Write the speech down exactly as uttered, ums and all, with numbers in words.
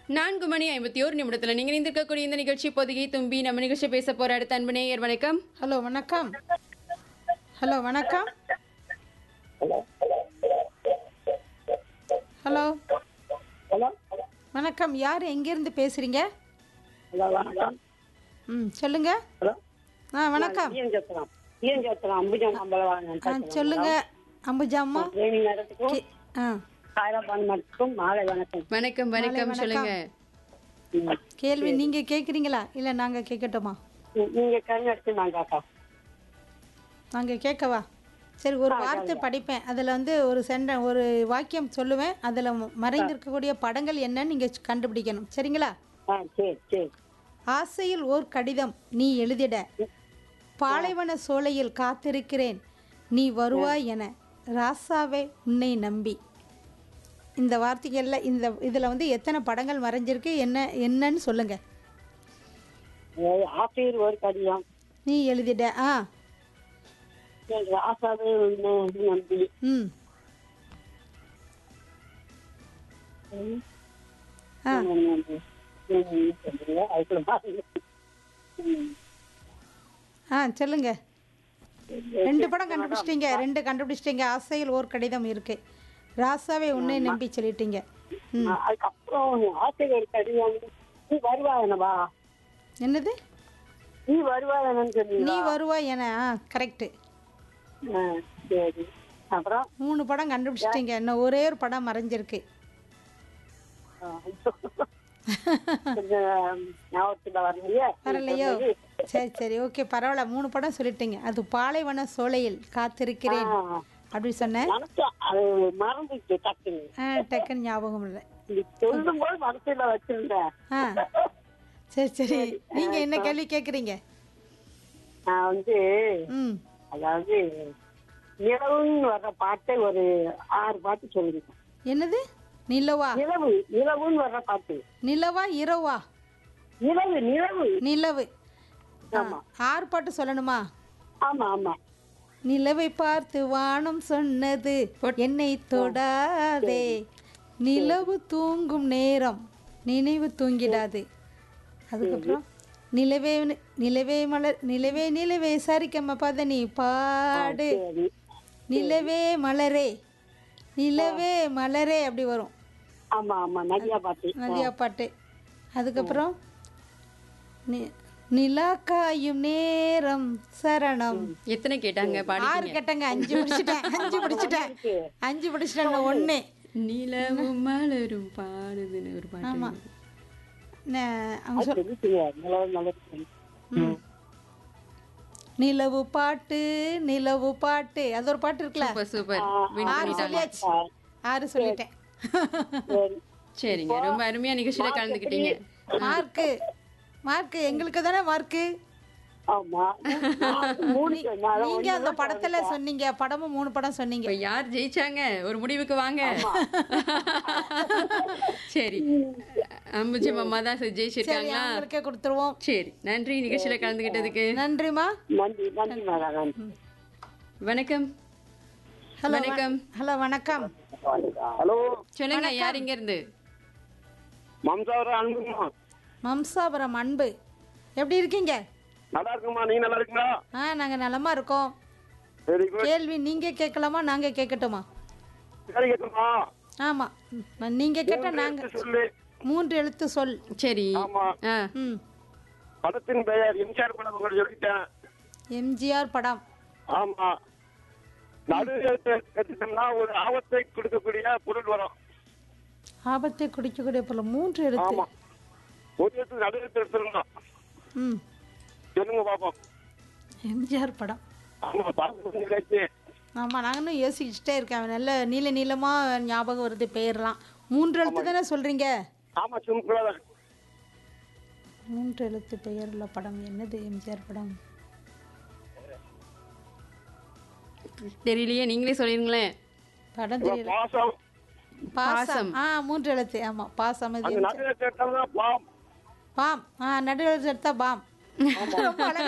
நான்கு மணி ஐம்பத்தி ஒரு நிமிடத்தில் நீங்கள் இருந்திருக்கக்கூடிய இந்த நிகழ்ச்சி பொதுகை தும்பி நம்ம நிகழ்ச்சி பேச போற அடுத்த அன்பு நேயர் வணக்கம். ஹலோ வணக்கம். ஹலோ வணக்கம். ஹலோ ஹலோ வணக்கம். யார் எங்கேருந்து பேசுறீங்க? ஹலோ வணக்கம். ம் சொல்லுங்க. ஹலோ ஆ வணக்கம். ஈயம் சத்திரம் ஈயம் சத்திரம் அம்புஜா ஆ சொல்லுங்க அம்புஜாம்மா. ட்ரைனிங் நேரத்துக்கும் கே- ஆ காயலாபான் மட்டும் மாலை வணக்கம். வணக்கம் வணக்கம் வணக்கம். சொல்லுங்க. ம். கேள்வி நீங்க கேட்குறீங்களா இல்லை நாங்கள் கேட்கட்டுமா? நீ- நீங்க கண் எடுத்து நான் காக்கா நாங்கள் கேட்கவா? சரி, ஒரு வார்த்தை படிப்பேன், அதில் வந்து ஒரு சென்ட ஒரு வாக்கியம் சொல்லுவேன், அதில் மறைந்திருக்கக்கூடிய படங்கள் என்னன்னு நீங்கள் கண்டுபிடிக்கணும். சரிங்களா? ஆ சரி சரி. ஆசையில் ஓர் கடிதம் நீ எழுதிட, பாலைவன சோலையில் காத்திருக்கிறேன் நீ வருவாய் என, ராசாவே உன்னை நம்பி. இந்த வார்த்தைகளில் இந்த இதில் வந்து எத்தனை படங்கள் மறைஞ்சிருக்கு, என்ன என்னன்னு சொல்லுங்க. அதாவது ஆசையில் ஒரு கடிதம் நீ எழுதிட. ஆ ஆசாவே உன்னை நம்பி. ம் ஆ ஆ சொல்லுங்க. ரெண்டு படம் கண்டுபிடிச்சிட்டீங்க, ரெண்டு கண்டுபிடிச்சிட்டீங்க. ஆசையில் ஓர் கடிதம் இருக்கு, ராசாவே உன்னை நம்பி சொல்லிட்டீங்க. ம் அதுக்கப்புறம் ஆசையில் ஒரு கடிதம் நீ வருவாயனவா என்னது? நீ வருவாயனு சொல்லி. நீ வருவாய் என. ஆ கரெக்டு. சரி. அப்புறம் மூணு படம் கண்டுபிடிச்சிட்டீங்க, இன்னும் ஒரே ஒரு படம் மறைஞ்சிருக்கு. ஞாபகத்துல வரலையே. வரலையோ? சரி சரி ஓகே பரவாயில்ல, மூணு படம் சொல்லிட்டீங்க. அது பாலைவன சோலையில் காத்திருக்கிறேன் அப்படி சொன்னேன். அது மறந்துச்சு டக்குன்னு. ஆ டக்குன்னு ஞாபகம் இல்லை. சொல்லும் போது மனசுல வச்சிருந்தேன். ஆ சரி சரி நீங்கள் என்ன கேள்வி கேட்குறீங்க? நான் வந்து ம் அதாவது நிலவுன்னு வர்ற பாட்டை ஒரு ஆறு பாட்டு சொல்லிருக்கேன். என்னது? நிலவா? நிலவு நிலவுன்னு வர்ற பாட்டு. நிலவா இரவா? நிலவு நிலவு நிலவு. ஆ, ஆமா. ஆறு பாட்டு சொல்லணுமா? ஆமா ஆமா. நிலவை பார்த்து வானம் சொன்னது என்னை தொடாதே, நிலவு தூங்கும் நேரம் நினைவு தூங்கிடாது. அதுக்கப்புறம் நிலவே நிலவே மலர் நிலவே நிலவே சரிக்கம்ம பத நீ பாடு, சரி. நிலவே மலரே நிலவே மலரே அப்படி வரும். ஆமா ஆமா நதியா பாட்டு. நதியா பாட்டு. அதுக்கப்புறம் நி- நிலா காயும் நேரம் சரணம். எத்தனை கேட்டாங்க? ஆறு பாடி கேட்டங்க, அஞ்சு முடிச்சிட்டேன் அஞ்சு முடிச்சிட்டேன் அஞ்சு முடிச்சிட்டேன் ஒன்று. நிலவும் மலரும் பாடுதுன்னு ஒரு பாட்டு. ஆமா ந- அவங்க சொல் சொல்லிட்டீங்க. நிலவு மலர். ம். நிலவு பாட்டு நிலவு பாட்டு அது ஒரு பாட்டு இருக்குல்ல. சூப்பர் சூப்பர் வின் ஆறு பண்ணிட்டாங்க. சொல்லியாச்சு, ஆறு சொல்லிட்டேன். சரி. சரிங்க, ரொம்ப அருமையா நிகழ்ச்சியில கலந்துக்கிட்டீங்க. மார்க்கு மார்க்கு எங்களுக்கு தானே மார்க்கு. ஆமா. மூணு நான் நீங்க அந்த படத்துல சொன்னீங்க, படமும் மூணு படம் சொன்னீங்க. இப்ப யார் ஜெயிச்சாங்க? ஒரு முடிவுக்கு வாங்க. சரி, அம்புஜி அம்மா தான் சரி ஜெயிச்சிருக்காங்களா? அவங்களுக்கே கொடுத்துருவோம். சரி, நன்றி நிகழ்ச்சியில கலந்துக்கிட்டதுக்கு. நன்றிமா. நன்றி நன்றி மேடம் நன்றி. வணக்கம். ஹலோ வணக்கம். ஹலோ வணக்கம். ஹலோ சொல்லுங்க, யார் இங்க இருந்து? மம்சாவரம் அன்புமா. மம்சாபுரம் அன்பு, எப்படி இருக்கீங்க? நல்லா இருக்குமா, நீங்க நல்லா இருக்கீங்களா? ஆ நாங்கள் நலமா இருக்கோம். Very good. கேள்வி நீங்க கேட்கலாமா நாங்க கேட்கட்டுமா? சரி கேட்குமா? ஆமா, நீங்க கேட்ட நாங்க. சொல்லு. மூன்று எழுத்து சொல். சரி. ஆமா. ஆ, ம் படத்தின் பெயர் எம்ஜிஆர் படம் உங்களுக்கு சொல்லிட்டேன். எம்ஜிஆர் படம். ஆமா. நடு எடுத்துட்டோம்னா ஒரு ஆபத்தை கொடுக்கக்கூடிய பொருள் வரும். ஆபத்தை குடிக்கக்கூடிய பொருள். மூன்று எழுத்து. ஆமா. ஒரு இடத்துல நடு எடுத்துருந்தோம். ம் சொல்லுங்க பாப்போம். எம்ஜிஆர் படம். ஆமா பார்த்து. ஆமா நாங்களும் யோசிச்சுட்டே இருக்கேன், நல்ல நீல நீளமா ஞாபகம் வருது பெயர்லாம். மூன்று எழுத்து தானே சொல்றீங்க? ஆமா சிம்பிளா தான். மூன்று எழுத்து பெயர்ல படம் என்னது? எம்ஜிஆர் படம் தெரியலையே, நீங்களே சொல்லிருங்களேன். படம் தெரியல. பாசம். பாசம். ஆ மூன்று எழுத்து. ஆமா பாசம். இது அந்த நடு எடுத்தா பாம். பாம். ஆ நடு எழுத்து எடுத்தா பாம். ரொம்ப அழகா